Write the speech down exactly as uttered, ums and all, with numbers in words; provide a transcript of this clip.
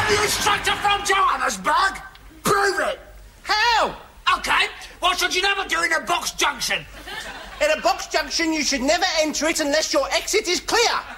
I'm the instructor from Johannesburg. Prove it. How? OK, what should you never do in a box junction? In a box junction, you should never enter it unless your exit is clear.